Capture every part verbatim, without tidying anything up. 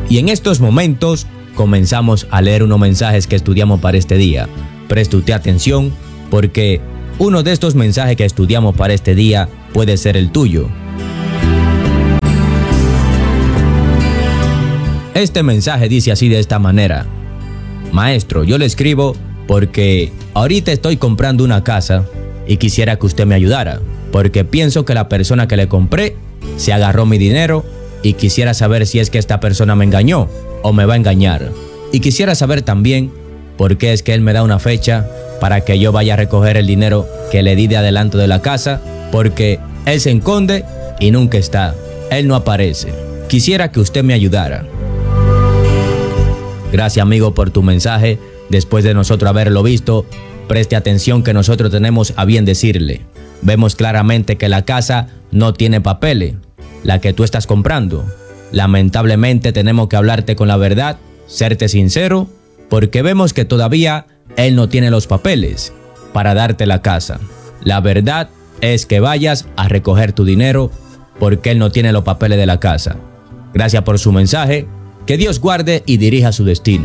Y en estos momentos comenzamos a leer unos mensajes que estudiamos para este día. Preste usted atención porque uno de estos mensajes que estudiamos para este día puede ser el tuyo. Este mensaje dice así de esta manera: Maestro, yo le escribo porque ahorita estoy comprando una casa y quisiera que usted me ayudara, porque pienso que la persona que le compré se agarró mi dinero y quisiera saber si es que esta persona me engañó o me va a engañar. Y quisiera saber también por qué es que él me da una fecha para que yo vaya a recoger el dinero que le di de adelanto de la casa, porque él se esconde y nunca está, él no aparece. Quisiera que usted me ayudara. Gracias, amigo, por tu mensaje. Después de nosotros haberlo visto, preste atención que nosotros tenemos a bien decirle. Vemos claramente que la casa no tiene papeles, la que tú estás comprando. Lamentablemente tenemos que hablarte con la verdad, serte sincero, porque vemos que todavía él no tiene los papeles para darte la casa. La verdad es que vayas a recoger tu dinero porque él no tiene los papeles de la casa. Gracias por su mensaje. Que Dios guarde y dirija su destino.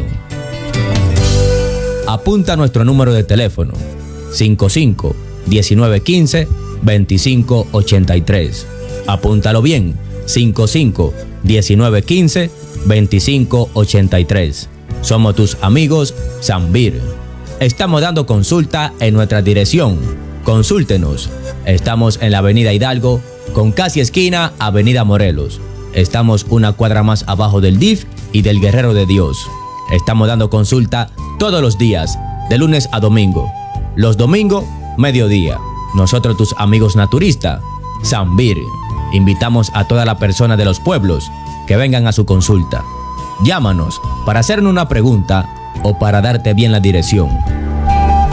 Apunta nuestro número de teléfono: cinco cinco, diecinueve quince, veinticinco ochenta y tres. Apúntalo bien: cinco cinco, diecinueve quince, veinticinco ochenta y tres. Somos tus amigos Zambir. Estamos dando consulta en nuestra dirección. Consúltenos. Estamos en la Avenida Hidalgo, con casi esquina Avenida Morelos. Estamos una cuadra más abajo del D I F y del Guerrero de Dios. Estamos dando consulta todos los días, de lunes a domingo. Los domingos, mediodía. Nosotros, tus amigos naturistas, Zambir. Invitamos a toda la persona de los pueblos que vengan a su consulta. Llámanos para hacernos una pregunta o para darte bien la dirección.